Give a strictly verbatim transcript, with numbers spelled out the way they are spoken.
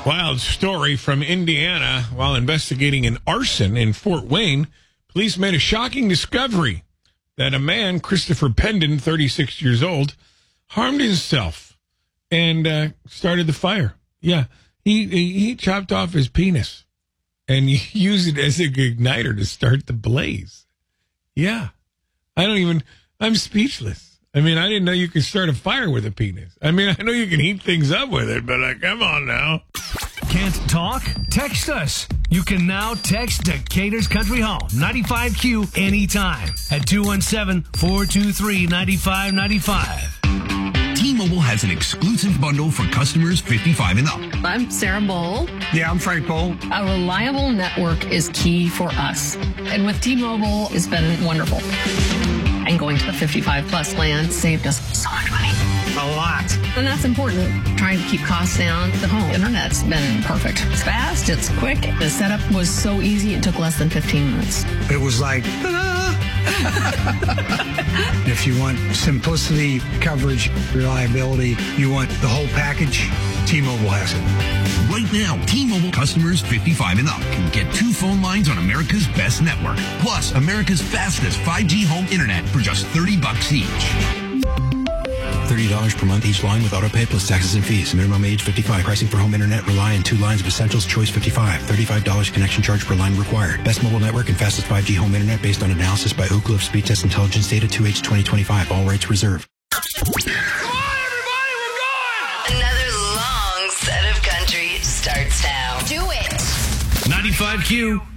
Wild story from Indiana. While investigating an arson in Fort Wayne, police made a shocking discovery that a man, Christopher Pendon, thirty-six years old, harmed himself and uh, started the fire. Yeah, he, he he chopped off his penis and used it as an igniter to start the blaze. Yeah, I don't even, I'm speechless. I mean, I didn't know you could start a fire with a penis. I mean, I know you can heat things up with it, but like, come on now. Can't talk? Text us. You can now text Decatur's Country Home, ninety-five Q, anytime at two one seven, four two three, nine five nine five. T-Mobile has an exclusive bundle for customers fifty-five and up. I'm Sarah Bowl. Yeah, I'm Frank Bowl. A reliable network is key for us. And with T-Mobile, it's been wonderful. And going to the fifty-five plus plan saved us so much money. A lot. And that's important. Trying to keep costs down. The home internet's been perfect. It's fast. It's quick. The setup was so easy. It took less than fifteen minutes. It was like, if you want simplicity, coverage, reliability, you want the whole package, T-Mobile has it. Right now, T-Mobile customers fifty-five and up can get two phone lines on America's best network, plus America's fastest five G home internet for just thirty bucks each. thirty dollars per month each line with autopay plus taxes and fees. Minimum age fifty-five. Pricing for home internet rely on two lines of Essentials Choice fifty-five. thirty-five dollars connection charge per line required. Best mobile network and fastest five G home internet based on analysis by Oak Cliff Speed Test Intelligence Data two H twenty twenty-five. All rights reserved. Come on, everybody, we're going! Another long set of country starts now. Do it. ninety-five Q.